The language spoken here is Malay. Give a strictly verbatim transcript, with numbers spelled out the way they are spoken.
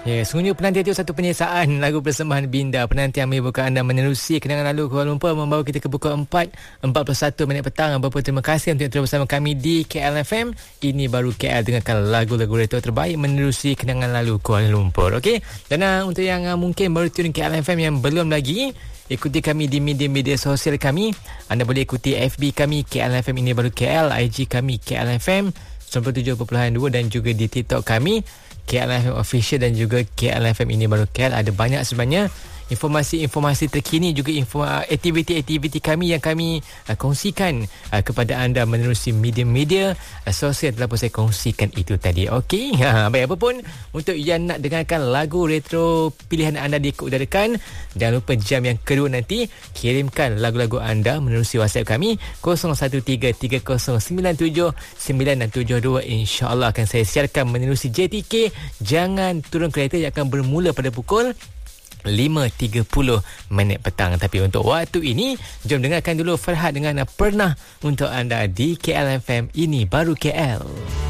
Ya, sungguhnya penanti itu satu penyesaan lagu persembahan Binda. Penanti yang menghibur anda menerusi kenangan lalu Kuala Lumpur membawa kita ke pukul empat empat puluh satu minit petang. Berapa terima kasih untuk terus bersama kami di K L F M. Ini baru K L, dengarkan lagu-lagu retro terbaik menerusi kenangan lalu Kuala Lumpur. Okey. Dan uh, untuk yang uh, mungkin baru tune K L F M yang belum lagi, ikuti kami di media-media sosial kami. Anda boleh ikuti F B kami K L F M ini baru K L, I G kami K L F M sembilan puluh tujuh perpuluhan dua dan juga di TikTok kami K L F M Official dan juga K L F M ini baru K L. Ada banyak sebenarnya informasi-informasi terkini, juga info, aktiviti-aktiviti kami yang kami uh, kongsikan uh, kepada anda menerusi media-media uh, sosial telah pun saya kongsikan itu tadi. Okey, ha, baik apa pun, untuk yang nak dengarkan lagu retro pilihan anda diikutudarakan, jangan lupa jam yang kedua nanti kirimkan lagu-lagu anda menerusi WhatsApp kami kosong satu tiga tiga kosong sembilan tujuh sembilan tujuh dua. InsyaAllah akan saya siarkan menerusi J T K Jangan Turun Kereta yang akan bermula pada pukul lima tiga puluh minit petang. Tapi untuk waktu ini, jom dengarkan dulu Farhad dengan Pernah untuk anda di K L F M. Ini baru K L.